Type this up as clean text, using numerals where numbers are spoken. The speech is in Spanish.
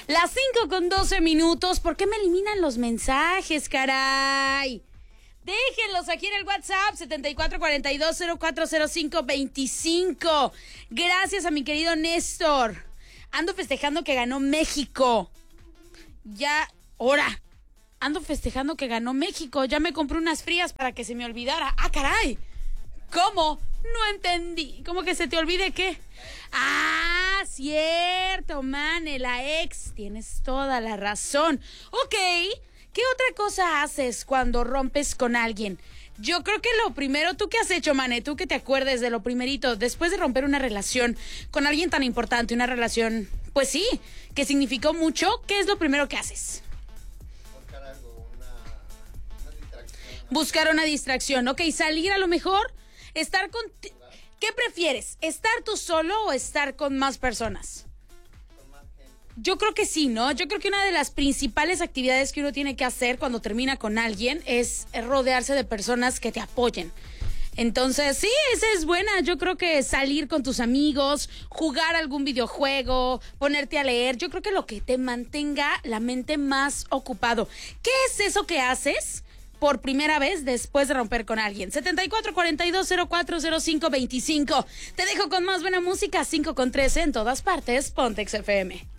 Las 5:12. ¿Por qué me eliminan los mensajes, caray? Déjenlos aquí en el WhatsApp 7442040525. Gracias a mi querido Néstor. Ando festejando que ganó México. Ando festejando que ganó México. Ya me compré unas frías para que se me olvidara. ¡Ah, caray! ¿Cómo? No entendí. ¿Cómo que se te olvide qué? Ah, cierto, Mane, la ex. Tienes toda la razón. Ok. ¿Qué otra cosa haces cuando rompes con alguien? Yo creo que lo primero, ¿tú qué has hecho, Mane? Tú que te acuerdes de lo primerito, después de romper una relación con alguien tan importante, una relación, pues sí, que significó mucho, ¿qué es lo primero que haces? Buscar algo, una distracción. Buscar una distracción, ok, salir a lo mejor, estar con... ¿Qué prefieres? ¿Estar tú solo o estar con más personas? Yo creo que sí, ¿no? Yo creo que una de las principales actividades que uno tiene que hacer cuando termina con alguien es rodearse de personas que te apoyen. Entonces, sí, esa es buena. Yo creo que salir con tus amigos, jugar algún videojuego, ponerte a leer, yo creo que lo que te mantenga la mente más ocupado. ¿Qué es eso que haces por primera vez después de romper con alguien? 7442040525. Te dejo con más buena música, 5:13 en todas partes. Pontex FM.